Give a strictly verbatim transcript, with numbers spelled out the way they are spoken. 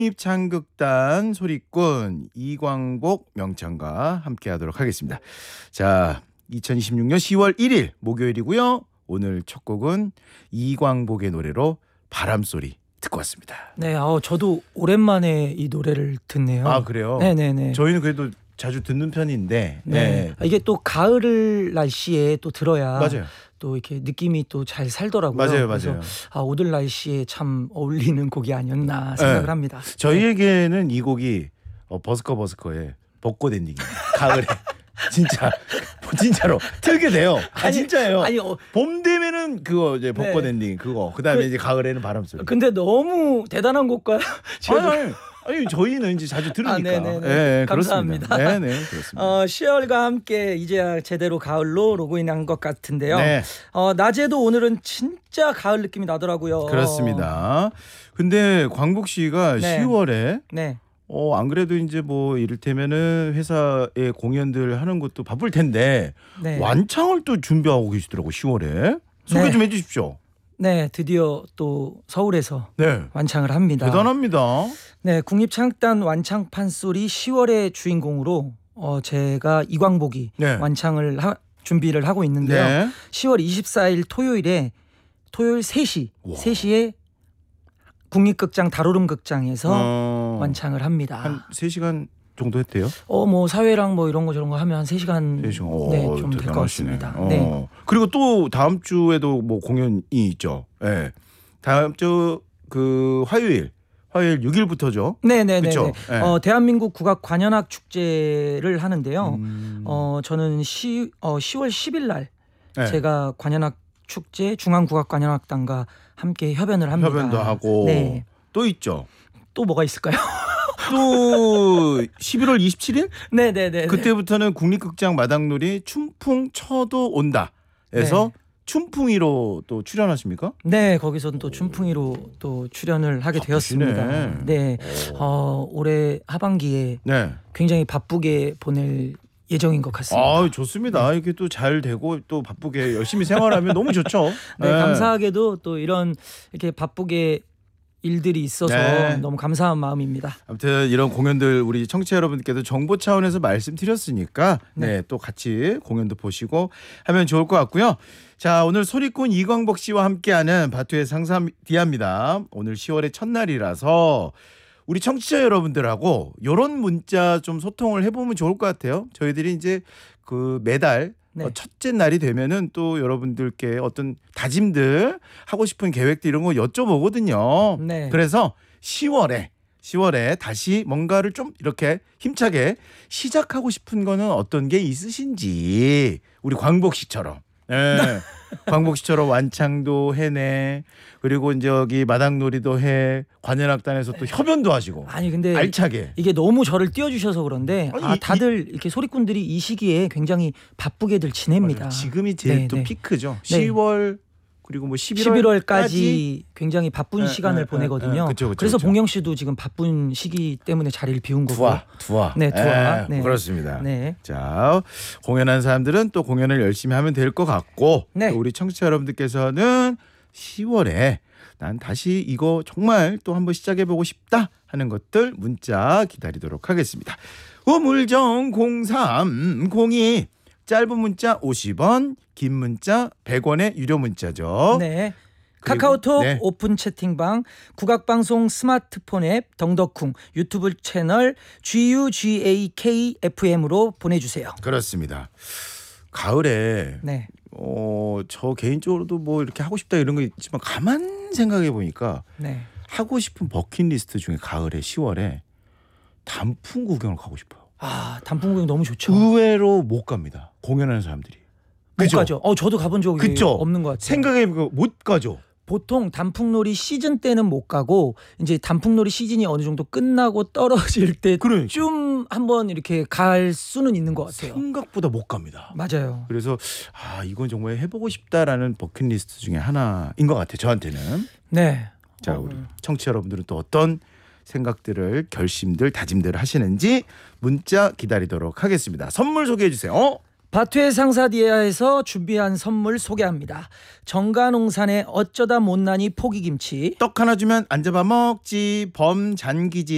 국립창극단 소리꾼 이광복 명창과 함께하도록 하겠습니다. 자, 이천이십육 년 시월 일일 목요일이고요. 오늘 첫 곡은 이광복의 노래로 바람소리 듣고 왔습니다. 네, 어, 저도 오랜만에 이 노래를 듣네요. 아, 그래요? 네네네. 저희는 그래도 자주 듣는 편인데 네. 네. 이게 또 가을 날씨에 또 들어야 맞아요. 또 이렇게 느낌이 또 잘 살더라고요. 맞아요, 그래서 맞아요. 아, 오늘 날씨에 참 어울리는 곡이 아니었나 생각을 네. 합니다. 저희에게는 이 곡이 어, 버스커 버스커의 벚꽃 엔딩입니다. 가을에 진짜 진짜로 틀게 돼요. 아 아니, 진짜예요. 아니, 어, 봄 되면은 그거 이제 벚꽃 네. 엔딩 그거 그다음에 그- 이제 가을에는 바람소리. 근데 너무 대단한 곡과 아니, 아니, 아니 저희는 이제 자주 들으니까. 아, 네네네. 예, 감사합니다. 그렇습니다. 네네 그렇습니다. 어, 시월과 함께 이제야 제대로 가을로 로그인한 것 같은데요. 네. 어, 낮에도 오늘은 진짜 가을 느낌이 나더라고요. 그렇습니다. 근데 광복 씨가 네. 시월에 네. 어, 안 그래도 이제 뭐 이를테면은 회사에 공연들 하는 것도 바쁠 텐데 네. 완창을 또 준비하고 계시더라고 시월에. 소개 네. 좀 해주십시오. 네, 드디어 또 서울에서 네. 완창을 합니다. 대단합니다. 네, 국립창극단 완창 판소리 시월의 주인공으로 어, 제가 이광복이 네. 완창을 하, 준비를 하고 있는데요. 네. 시월 이십사일 토요일에 토요일 세 시 우와. 세 시에 국립극장 다로름 극장에서 어, 완창을 합니다. 한 세 시간 정도 했대요? 어, 뭐 사회랑 뭐 이런 거 저런 거 하면 한 세 시간 세 시간. 네, 오, 좀 될 것 대단하시네. 같습니다. 어. 네. 그리고 또 다음 주에도 뭐 공연이 있죠. 예. 네. 다음 주 그 화요일 화요일 육 일부터죠. 네네네. 그쵸? 네. 어, 대한민국 국악 관현악 축제를 하는데요. 음. 어, 저는 시, 어, 시월 십일 날 네. 제가 관현악 축제 중앙국악관현악단과 함께 협연을 합니다. 협연도 하고 네. 또 있죠. 또 뭐가 있을까요? 또 십일월 이십칠일 네네네. 그때부터는 국립극장 마당놀이 춘풍 처도 온다에서 네. 춘풍이로 또 출연하십니까? 네, 거기서는 또 춘풍이로 또 출연을 하게 바쁘시네. 되었습니다. 네, 어, 올해 하반기에 네. 굉장히 바쁘게 보낼 예정인 것 같습니다. 아, 좋습니다. 이렇게 또 잘 되고 또 바쁘게 열심히 생활하면 너무 좋죠. 네, 감사하게도 또 이런 이렇게 바쁘게 일들이 있어서 네. 너무 감사한 마음입니다. 아무튼 이런 공연들 우리 청취자 여러분께도 정보 차원에서 말씀드렸으니까 네. 네. 또 같이 공연도 보시고 하면 좋을 것 같고요. 자, 오늘 소리꾼 이광복 씨와 함께하는 바투의 상삼디아입니다. 오늘 시월의 첫날이라서 우리 청취자 여러분들하고 이런 문자 좀 소통을 해보면 좋을 것 같아요. 저희들이 이제 그 매달 네. 어, 첫째 날이 되면은 또 여러분들께 어떤 다짐들 하고 싶은 계획들 이런 거 여쭤보거든요. 네. 그래서 시월에 시월에 다시 뭔가를 좀 이렇게 힘차게 시작하고 싶은 거는 어떤 게 있으신지 우리 광복 씨처럼. 예. 광복 씨처럼 완창도 해내. 그리고 이제 여기 마당놀이도 해. 관현악단에서 또 협연도 하시고. 아니 근데 알차게. 이게 너무 저를 띄워주셔서 그런데 아니, 아, 이- 다들 이렇게 소리꾼들이 이 시기에 굉장히 바쁘게들 지냅니다. 맞아요. 지금이 제일 네, 또 네. 피크죠. 네. 시월 그리고 뭐 십일월까지 십일월까지 굉장히 바쁜 네, 시간을 네, 보내거든요. 네, 그쵸, 그쵸, 그래서 그쵸. 봉영 씨도 지금 바쁜 시기 때문에 자리를 비운 거고. 두아 두아. 네, 두아. 예, 네. 그렇습니다. 네. 자, 공연하는 사람들은 또 공연을 열심히 하면 될 것 같고 네. 또 우리 청취자 여러분들께서는 시월에 난 다시 이거 정말 또 한번 시작해보고 싶다 하는 것들 문자 기다리도록 하겠습니다. 우물정 공삼공이 짧은 문자 오십 원, 긴 문자 백 원의 유료 문자죠. 네. 그리고- 카카오톡 네. 오픈 채팅방, 국악방송 스마트폰 앱, 덩덕쿵, 유튜브 채널 지유지에이케이에프엠으로 보내주세요. 그렇습니다. 가을에 네. 어, 저 개인적으로도 뭐 이렇게 하고 싶다 이런 거 있지만 가만 생각해 보니까 네. 하고 싶은 버킷리스트 중에 가을에 시월에 단풍 구경을 가고 싶어요. 아, 단풍 구경 너무 좋죠. 의외로 못 갑니다. 공연하는 사람들이. 못 그죠? 가죠. 어, 저도 가본 적이 그쵸? 없는 것 같아요. 생각해 보니까 못 가죠. 보통 단풍놀이 시즌 때는 못 가고 이제 단풍놀이 시즌이 어느 정도 끝나고 떨어질 때쯤 그러니까. 한번 이렇게 갈 수는 있는 것 같아요. 생각보다 못 갑니다. 맞아요. 그래서 아 이건 정말 해보고 싶다라는 버킷리스트 중에 하나인 것 같아요. 저한테는. 네. 자, 어, 우리 청취자 여러분들은 또 어떤 생각들을 결심들 다짐들을 하시는지 문자 기다리도록 하겠습니다. 선물 소개해 주세요. 바투의 상사디에아에서 준비한 선물 소개합니다. 정가농산의 어쩌다 못난이 포기김치, 떡 하나 주면 안 잡아 먹지 범잔기지